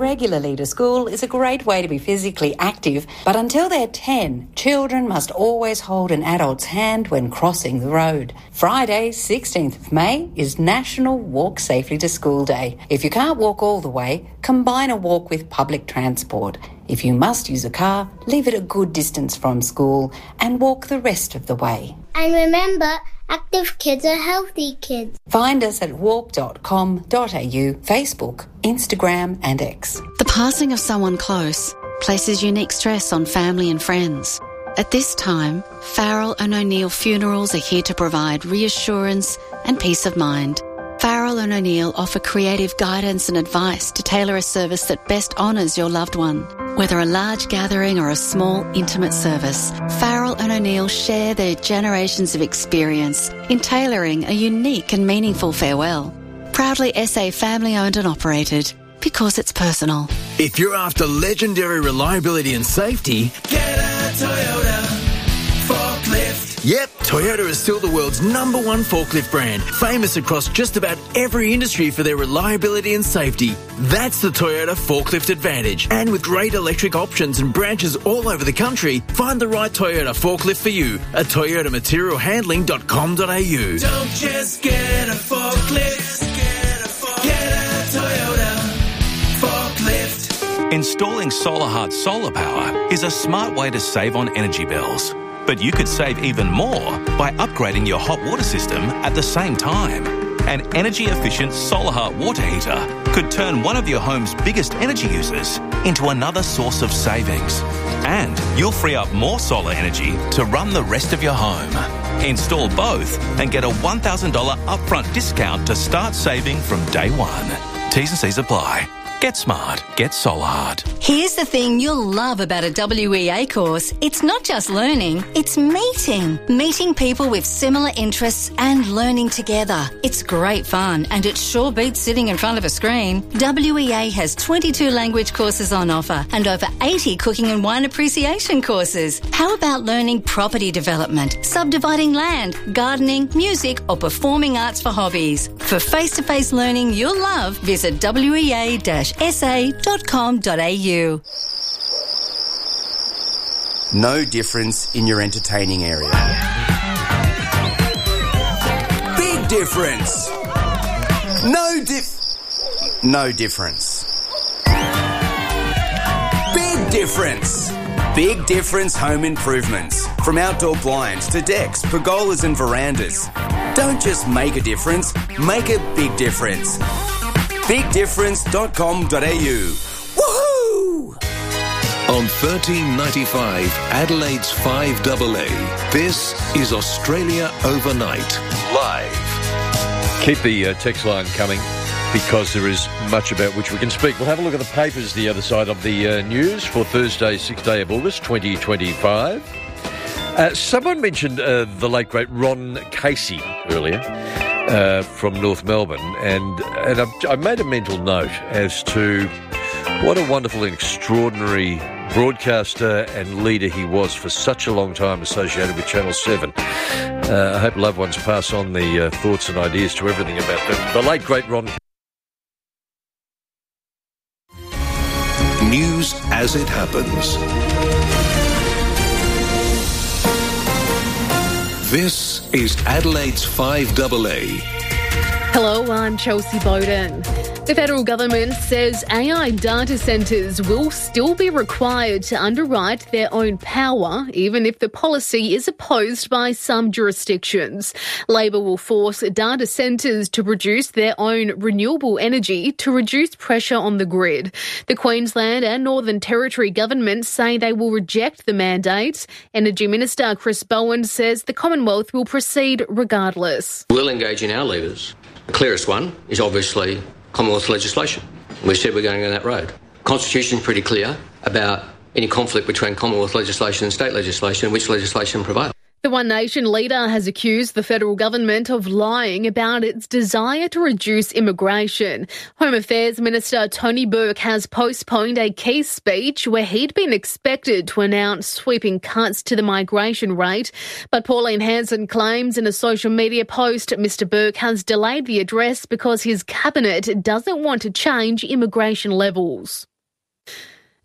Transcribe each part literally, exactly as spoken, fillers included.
regularly to school is a great way to be physically active, but until they're ten, children must always hold an adult's hand when crossing the road. Friday, sixteenth of May, is National Walk Safely to School Day. If you can't walk all the way, combine a walk with public transport. If you must use a car, leave it a good distance from school and walk the rest of the way. And remember, active kids are healthy kids. Find us at walk dot com dot a u, Facebook, Instagram and X. The passing of someone close places unique stress on family and friends. At this time, Farrell and O'Neill Funerals are here to provide reassurance and peace of mind. Farrell and O'Neill offer creative guidance and advice to tailor a service that best honours your loved one. Whether a large gathering or a small, intimate service, Farrell and O'Neill share their generations of experience in tailoring a unique and meaningful farewell. Proudly S A family-owned and operated, because it's personal. If you're after legendary reliability and safety, get a Toyota forklift. Yep, Toyota is still the world's number one forklift brand, famous across just about every industry for their reliability and safety. That's the Toyota Forklift Advantage. And with great electric options and branches all over the country, find the right Toyota forklift for you at toyota material handling dot com dot a u. Don't just get a forklift, get a, forklift. Get a Toyota forklift. Installing SolarHeart solar power is a smart way to save on energy bills. But you could save even more by upgrading your hot water system at the same time. An energy-efficient SolarHeart water heater could turn one of your home's biggest energy users into another source of savings. And you'll free up more solar energy to run the rest of your home. Install both and get a one thousand dollars upfront discount to start saving from day one. T's and C's apply. Get smart. Get SolarHeart. Here's the thing you'll love about a W E A course. It's not just learning, it's meeting. Meeting people with similar interests and learning together. It's great fun and it sure beats sitting in front of a screen. W E A has twenty-two language courses on offer and over eighty cooking and wine appreciation courses. How about learning property development, subdividing land, gardening, music or performing arts for hobbies? For face-to-face learning you'll love, visit W E A dash S A dot com dot a u. No difference in your entertaining area. Big difference. No dif... No difference. Big difference. Big difference home improvements. From outdoor blinds to decks, pergolas and verandas. Don't just make a difference, make a big difference. big difference dot com dot a u. Woohoo! On thirteen ninety-five, Adelaide's five A A, this is Australia Overnight, live. Keep the uh, text line coming because there is much about which we can speak. We'll have a look at the papers the other side of the uh, news for Thursday, sixth day of August, twenty twenty-five. Uh, someone mentioned uh, the late, great Ron Casey earlier. Uh, from North Melbourne, and and I've, I made a mental note as to what a wonderful and extraordinary broadcaster and leader he was for such a long time associated with Channel seven. Uh, I hope loved ones pass on the uh, thoughts and ideas to everything about the, the late, great Ron. News as it happens. This is Adelaide's five A A. Hello, I'm Chelsea Bowden. The federal government says A I data centres will still be required to underwrite their own power, even if the policy is opposed by some jurisdictions. Labor will force data centres to produce their own renewable energy to reduce pressure on the grid. The Queensland and Northern Territory governments say they will reject the mandate. Energy Minister Chris Bowen says the Commonwealth will proceed regardless. We'll engage in our levers. The clearest one is obviously Commonwealth legislation. We said we're going down that road. The Constitution is pretty clear about any conflict between Commonwealth legislation and state legislation, which legislation prevails. The One Nation leader has accused the federal government of lying about its desire to reduce immigration. Home Affairs Minister Tony Burke has postponed a key speech where he'd been expected to announce sweeping cuts to the migration rate. But Pauline Hanson claims in a social media post Mister Burke has delayed the address because his cabinet doesn't want to change immigration levels.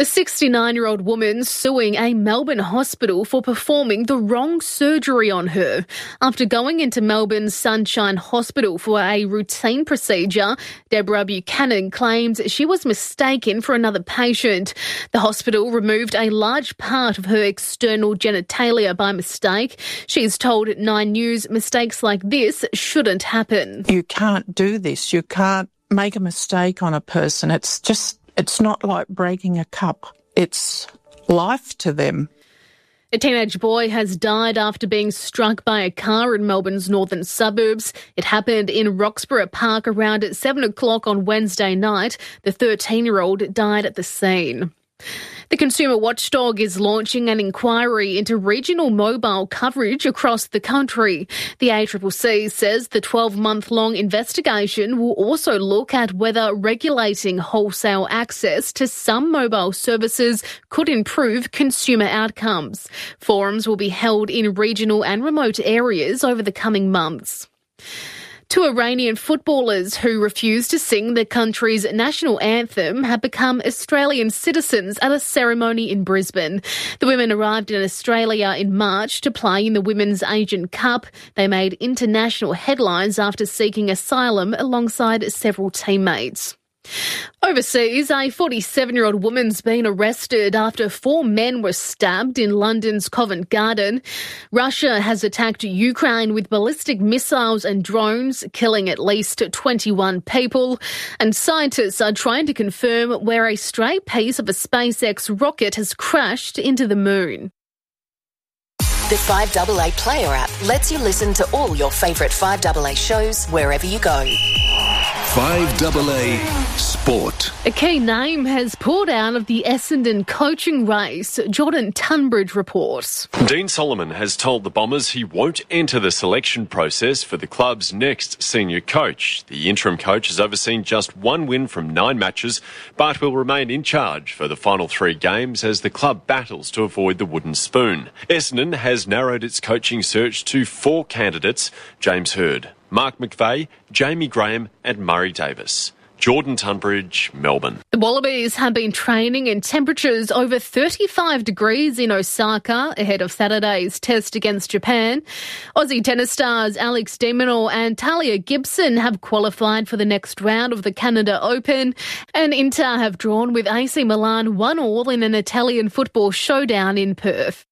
A sixty-nine-year-old woman suing a Melbourne hospital for performing the wrong surgery on her. After going into Melbourne's Sunshine Hospital for a routine procedure, Deborah Buchanan claims she was mistaken for another patient. The hospital removed a large part of her external genitalia by mistake. She's told Nine News mistakes like this shouldn't happen. You can't do this. You can't make a mistake on a person. It's just... It's not like breaking a cup. It's life to them. A teenage boy has died after being struck by a car in Melbourne's northern suburbs. It happened in Roxburgh Park around seven o'clock on Wednesday night. The thirteen-year-old died at the scene. The Consumer Watchdog is launching an inquiry into regional mobile coverage across the country. The A C C C says the twelve-month-long investigation will also look at whether regulating wholesale access to some mobile services could improve consumer outcomes. Forums will be held in regional and remote areas over the coming months. Two Iranian footballers who refused to sing the country's national anthem have become Australian citizens at a ceremony in Brisbane. The women arrived in Australia in March to play in the Women's Asian Cup. They made international headlines after seeking asylum alongside several teammates. Overseas, a forty-seven-year-old woman's been arrested after four men were stabbed in London's Covent Garden. Russia has attacked Ukraine with ballistic missiles and drones, killing at least twenty-one people. And scientists are trying to confirm where a stray piece of a SpaceX rocket has crashed into the moon. The five A A Player app lets you listen to all your favourite five A A shows wherever you go. five A A Sport. A key name has pulled out of the Essendon coaching race. Jordan Tunbridge reports. Dean Solomon has told the Bombers he won't enter the selection process for the club's next senior coach. The interim coach has overseen just one win from nine matches, but will remain in charge for the final three games as the club battles to avoid the wooden spoon. Essendon has narrowed its coaching search to four candidates: James Hird, Mark McVeigh, Jamie Graham and Murray Davis. Jordan Tunbridge, Melbourne. The Wallabies have been training in temperatures over thirty-five degrees in Osaka ahead of Saturday's test against Japan. Aussie tennis stars Alex de Minaur and Talia Gibson have qualified for the next round of the Canada Open, and Inter have drawn with A C Milan one all in an Italian football showdown in Perth.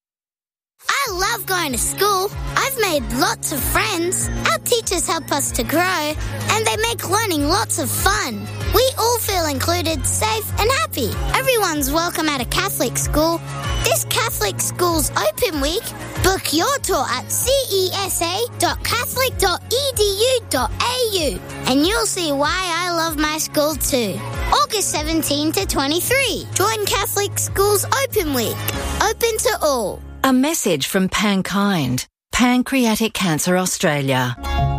I love going to school. I've made lots of friends. Our teachers help us to grow, and they make learning lots of fun. We all feel included, safe and happy. Everyone's welcome at a Catholic school. This Catholic Schools Open Week, book your tour at c e s a dot catholic dot e d u dot a u and you'll see why I love my school too. August seventeenth to twenty-three. Join Catholic Schools Open Week. Open to all. A message from Pankind, Pancreatic Cancer Australia.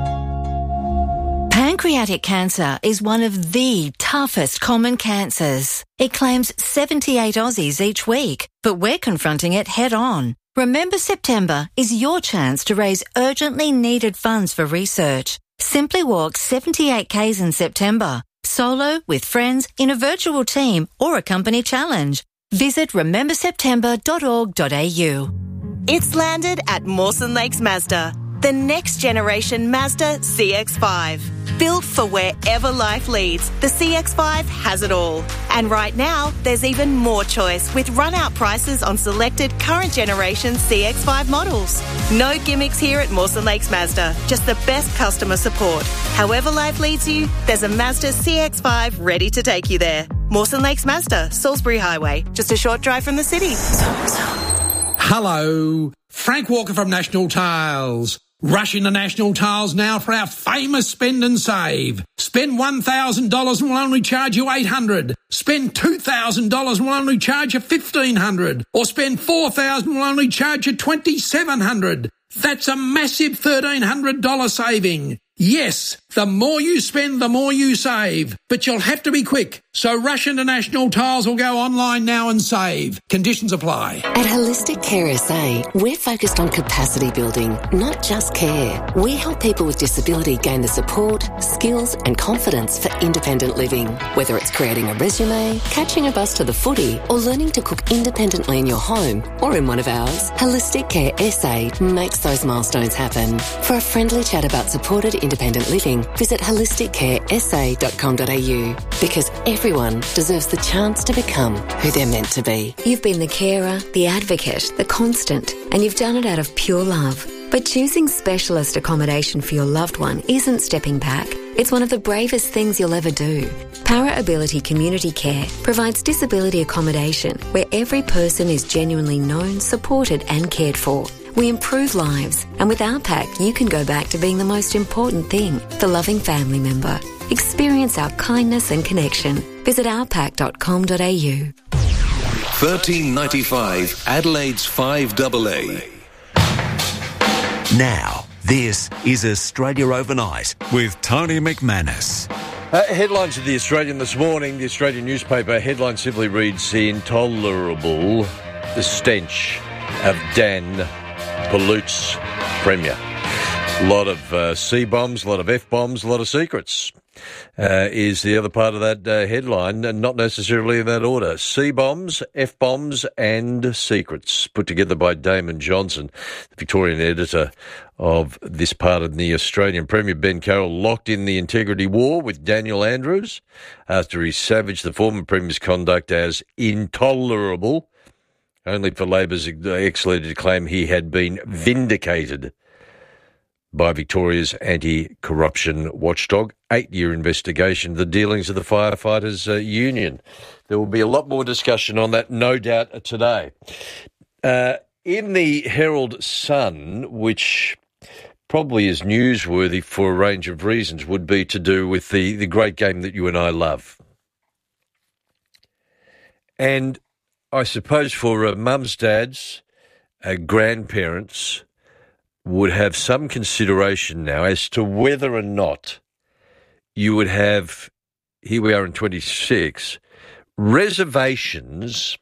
Pancreatic cancer is one of the toughest common cancers. It claims seventy-eight Aussies each week, but we're confronting it head on. Remember September is your chance to raise urgently needed funds for research. Simply walk seventy-eight kays in September, solo, with friends, in a virtual team or a company challenge. Visit remember september dot org dot a u. It's landed at Mawson Lakes Mazda, the next generation Mazda C X five. Built for wherever life leads, the C X five has it all. And right now, there's even more choice with run-out prices on selected current generation C X five models. No gimmicks here at Mawson Lakes Mazda, just the best customer support. However life leads you, there's a Mazda C X five ready to take you there. Mawson Lakes Mazda, Salisbury Highway, just a short drive from the city. Hello, Frank Walker from National Tiles. Rush into National Tiles now for our famous spend and save. Spend one thousand dollars and we'll only charge you eight hundred dollars. Spend two thousand dollars and we'll only charge you fifteen hundred dollars. Or spend four thousand dollars and we'll only charge you twenty-seven hundred dollars. That's a massive thirteen hundred dollars saving. Yes, the more you spend, the more you save. But you'll have to be quick. So rush into National Tiles or go online now and save. Conditions apply. At Holistic Care S A, we're focused on capacity building, not just care. We help people with disability gain the support, skills and confidence for independent living. Whether it's creating a resume, catching a bus to the footy or learning to cook independently in your home or in one of ours, Holistic Care S A makes those milestones happen. For a friendly chat about supported independent living, visit holistic care s a dot com dot a u because everyone deserves the chance to become who they're meant to be. You've been the carer, the advocate, the constant, and you've done it out of pure love. But choosing specialist accommodation for your loved one isn't stepping back. It's one of the bravest things you'll ever do. Para Ability Community Care provides disability accommodation where every person is genuinely known, supported and cared for. We improve lives, and with our pack, you can go back to being the most important thing, the loving family member. Experience our kindness and connection. Visit our pack dot com dot a u. thirteen ninety-five Adelaide's five double A. Now, this is Australia Overnight with Tony McManus. Uh, headlines of The Australian this morning. The Australian newspaper headline simply reads, "Intolerable, the stench of Dan pollutes Premier." A lot of uh, C-bombs, a lot of F-bombs, a lot of secrets uh, is the other part of that uh, headline, and not necessarily in that order. C-bombs, F-bombs and secrets, put together by Damon Johnson, the Victorian editor of this part of the Australian. Premier Ben Carroll locked in the integrity war with Daniel Andrews after he savaged the former Premier's conduct as intolerable, only for Labor's ex-leader to claim he had been vindicated by Victoria's anti-corruption watchdog. Eight-year investigation of the dealings of the Firefighters uh, Union. There will be a lot more discussion on that, no doubt, today. Uh, in the Herald Sun, which probably is newsworthy for a range of reasons, would be to do with the, the great game that you and I love. And I suppose for uh, mums, dads, uh, grandparents would have some consideration now as to whether or not you would have, here we are in twenty-six, reservations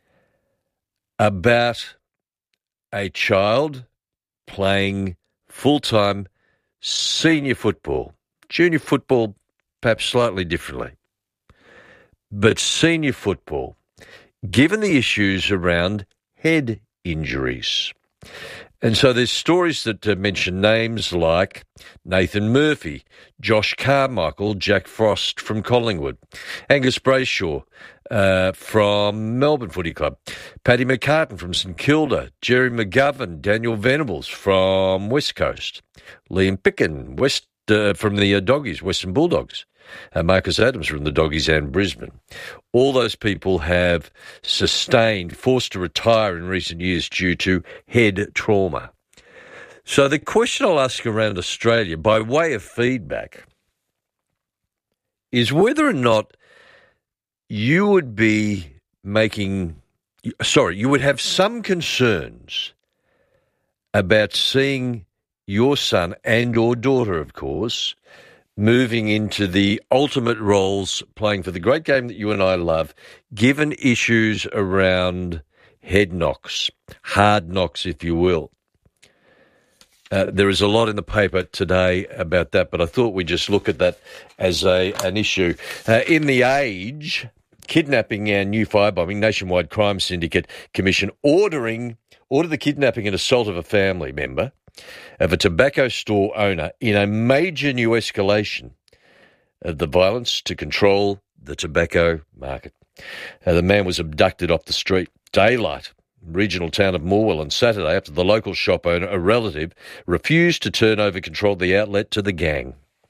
about a child playing full-time senior football. Junior football, perhaps slightly differently. But senior football, given the issues around head injuries. And so there's stories that uh, mention names like Nathan Murphy, Josh Carmichael, Jack Frost from Collingwood, Angus Brayshaw uh, from Melbourne Footy Club, Paddy McCartan from St Kilda, Jerry McGovern, Daniel Venables from West Coast, Liam Picken West uh, from the uh, Doggies, Western Bulldogs, Uh, Marcus Adams from the Doggies and Brisbane. All those people have sustained, forced to retire in recent years due to head trauma. So the question I'll ask around Australia, by way of feedback, is whether or not you would be making, sorry, you would have some concerns about seeing your son and or daughter, of course, moving into the ultimate roles, playing for the great game that you and I love, given issues around head knocks, hard knocks, if you will. Uh, there is a lot in the paper today about that, but I thought we'd just look at that as a an issue. Uh, in The Age, kidnapping and new firebombing, Nationwide Crime Syndicate Commission ordering ordered the kidnapping and assault of a family member of a tobacco store owner in a major new escalation of the violence to control the tobacco market. Uh, the man was abducted off the street, daylight, regional town of Morwell on Saturday after the local shop owner, a relative, refused to turn over control of the outlet to the gang.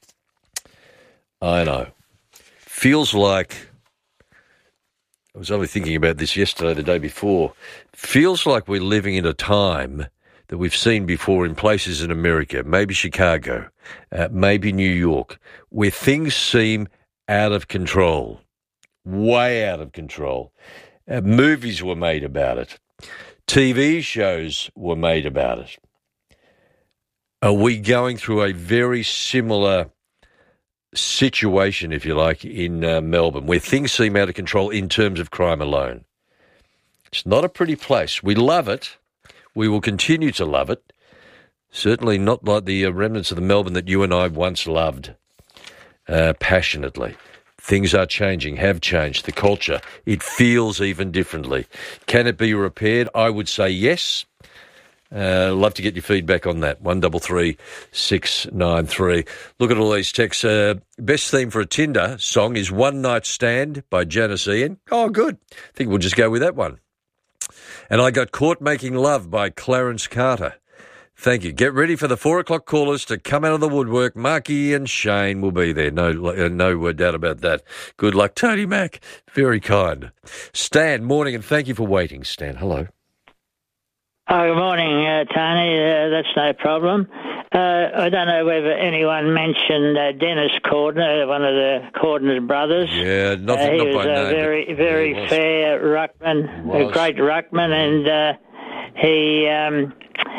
I know. Feels like, I was only thinking about this yesterday, the day before, feels like we're living in a time that we've seen before in places in America, maybe Chicago, uh, maybe New York, where things seem out of control, way out of control. Uh, movies were made about it. T V shows were made about it. Are we going through a very similar situation, if you like, in uh, Melbourne, where things seem out of control in terms of crime alone? It's not a pretty place. We love it. We will continue to love it. Certainly not like the uh, remnants of the Melbourne that you and I once loved uh, passionately. Things are changing, have changed. The culture, it feels even differently. Can it be repaired? I would say yes. Uh, love to get your feedback on that. One double three six nine three. Look at all these texts. Uh, best theme for a Tinder song is "One Night Stand" by Janice Ian. Oh, good. I think we'll just go with that one. And I got "Caught Making Love" by Clarence Carter. Thank you. Get ready for the four o'clock callers to come out of the woodwork. Marky and Shane will be there. No, uh, no doubt about that. Good luck, Tony Mac. Very kind. Stan, morning, and thank you for waiting. Stan, hello. Oh, good morning, uh, Tony. Uh, that's no problem. Uh, I don't know whether anyone mentioned uh, Dennis Cordner, one of the Cordner brothers. Yeah, not, uh, he not was by a name. very, very yeah, fair ruckman, a great ruckman, and uh, he um,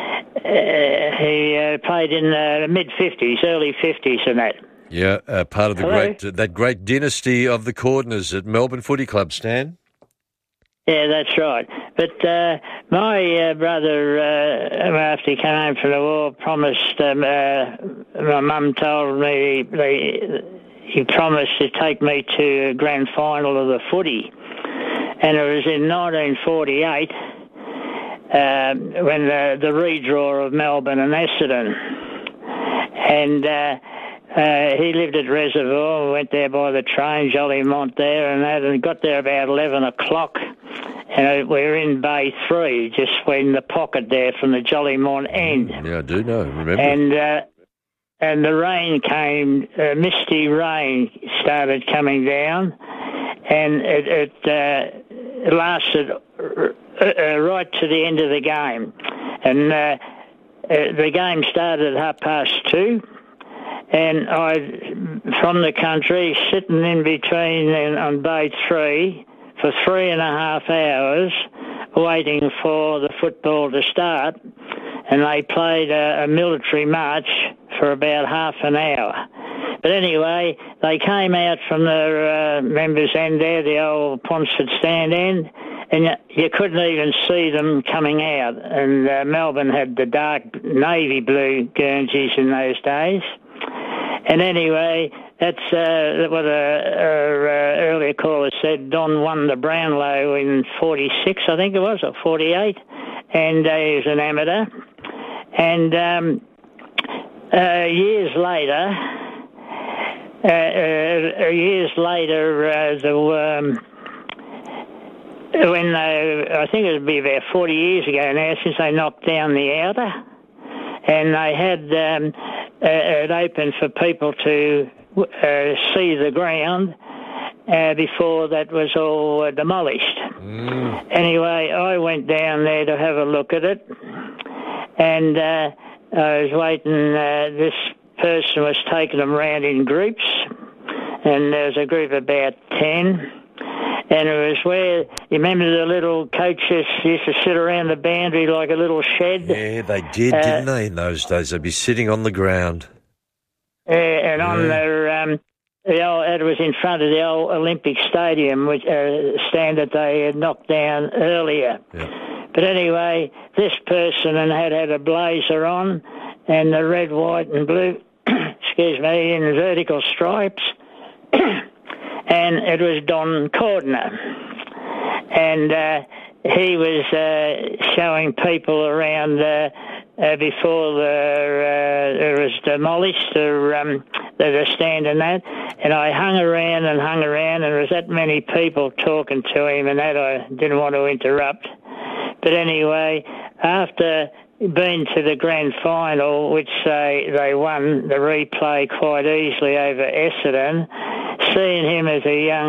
uh, he uh, played in the mid fifties, early fifties, and that. Yeah, uh, part of the Hello? great uh, that great dynasty of the Cordners at Melbourne Footy Club, Stan. Yeah, that's right. But uh, my uh, brother, uh, after he came home from the war, promised, um, uh, my mum told me they, he promised to take me to a grand final of the footy. And it was in nineteen forty-eight uh, when the, the redraw of Melbourne and Essendon. And uh, uh, he lived at Reservoir, went there by the train, Jolimont there, and that, and got there about eleven o'clock. And we were in Bay three, just in the pocket there from the Jolimont end. Yeah, I do know, remember. And uh, and the rain came, uh, misty rain started coming down, and it, it uh, lasted uh, uh, right to the end of the game. And uh, uh, the game started at half past two, and I, from the country, sitting in between and on Bay three, for three and a half hours waiting for the football to start, and they played a, a military march for about half an hour. But anyway, they came out from the uh, members' end there, the old Ponsford stand end, and you, you couldn't even see them coming out. And uh, Melbourne had the dark navy blue Guernseys in those days. And anyway, that's uh, what a, earlier caller said. Don won the Brownlow in forty-six, I think it was, or forty-eight, and uh, he was an amateur. And um, uh, years later, uh, uh, years later, uh, the um, when they, I think it would be about forty years ago now since they knocked down the outer, and they had um, uh, it open for people to uh, see the ground uh, before that was all uh, demolished. Mm. Anyway, I went down there to have a look at it, and uh, I was waiting. Uh, this person was taking them round in groups, and there was a group of about ten. And it was where, you remember the little coaches used to sit around the boundary like a little shed? Yeah, they did, uh, didn't they, in those days? They'd be sitting on the ground. Yeah, and yeah. on the, um, the old, it was in front of the old Olympic Stadium, which uh, stand that they had knocked down earlier. Yeah. But anyway, this person had had a blazer on and the red, white and blue, excuse me, in vertical stripes. And it was Don Cordner. And uh, he was uh, showing people around uh, uh, before the, uh, it was demolished, the, um, the stand and that. And I hung around and hung around, and there was that many people talking to him and that. I didn't want to interrupt. But anyway, after being to the grand final, which they, they won the replay quite easily over Essendon, seeing him as a young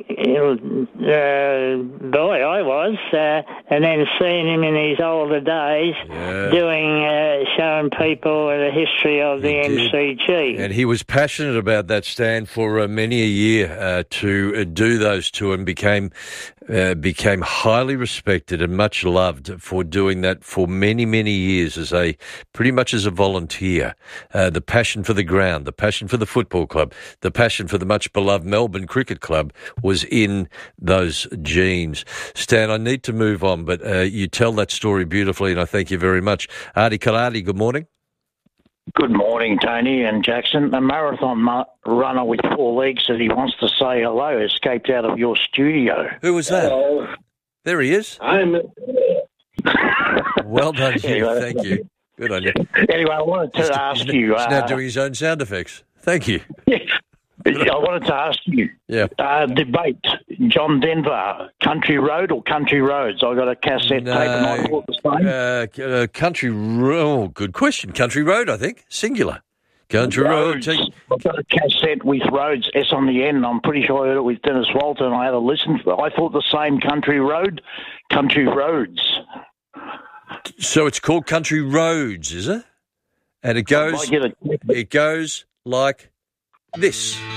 uh, boy I was, uh, and then seeing him in his older days Yeah. doing, uh, showing people the history of the He M C G. And he was passionate about that, Stan, for uh, many a year uh, to uh, do those two, and became uh, became highly respected and much loved for doing that for many, many years as a pretty much as a volunteer. Uh, the passion for the ground, the passion for the football club, the passion for the much beloved Melbourne Cricket Club was in those genes. Stan, I need to move on, but uh, you tell that story beautifully, and I thank you very much. Adi Kaladi, good morning. Good morning, Tony and Jackson. A marathon mu- runner with four legs that he wants to say hello escaped out of your studio. Who was that? Hello. There he is. I'm. Well done, you. Anyway. Thank you. Good on you. Anyway, I wanted to He's, ask he's, you. He's uh, now doing his own sound effects. Thank you. I wanted to ask you. Yeah. Uh, debate: John Denver, Country Road or Country Roads? I got a cassette No, tape and I thought the same. Uh, c- uh, country Road. Oh, good question. Country Road, I think. Singular. Country Road. Roads. I've got a cassette with Roads, S on the end. I'm pretty sure I heard it with Dennis Walter, and I had a listen. I thought the same. Country Road, Country Roads. So it's called Country Roads, is it? And it goes. I get it. It goes like this.